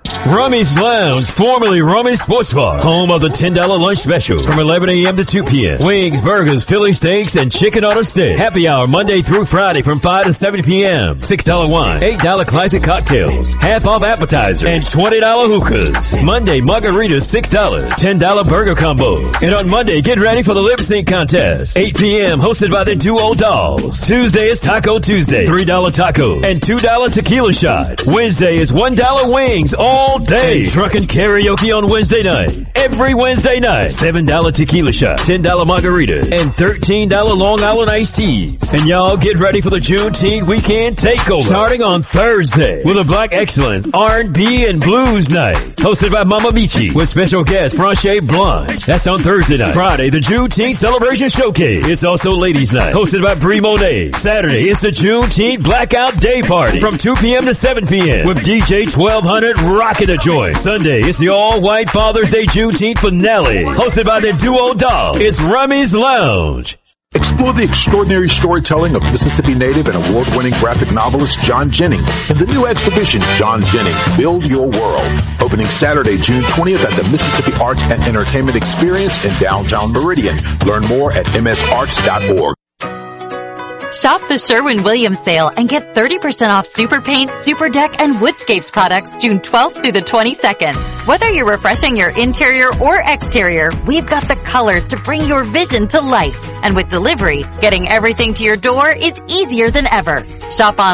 Rummy's Lounge, formerly Rummy's Sports Bar, home of the $10 lunch special from 11 a.m. to 2 p.m. Wings, burgers, Philly steaks, and chicken on a stick. Happy hour Monday through Friday from 5 to 7 p.m. $6 wine, $8 classic cocktails, half off appetizer, and $20 hookahs. Monday, margaritas $6, $10 burger combo. And on Monday, get ready for the lip sync contest. 8 p.m. hosted by the Duo Dolls. Tuesday is Taco Tuesday, $3 tacos, and $2 tequila shots. Wednesday is $1 wings all day. Truckin' karaoke on Wednesday night. Every Wednesday night. $7 tequila shot, $10 margarita, and $13 Long Island iced teas. And y'all get ready for the Juneteenth weekend takeover. Starting on Thursday with a Black Excellence R&B and Blues night. Hosted by Mama Michi with special guest Franche Blanche. That's on Thursday night. Friday, the Juneteenth Celebration Showcase. It's also Ladies Night. Hosted by Brie Monet. Saturday, it's the Juneteenth Blackout Day Party from 2 p.m. to 7 p.m. with DJ 1200 rockin' the joint. Sunday, it's the all-white Father's Day Juneteenth finale. Hosted by the Duo Dog. It's Rummy's Lounge. Explore the extraordinary storytelling of Mississippi native and award-winning graphic novelist John Jennings in the new exhibition, John Jennings, Build Your World. Opening Saturday, June 20th at the Mississippi Arts and Entertainment Experience in downtown Meridian. Learn more at msarts.org. Shop the Sherwin-Williams sale and get 30% off Super Paint, Super Deck, and Woodscapes products June 12th through the 22nd. Whether you're refreshing your interior or exterior, we've got the colors to bring your vision to life. And with delivery, getting everything to your door is easier than ever. Shop on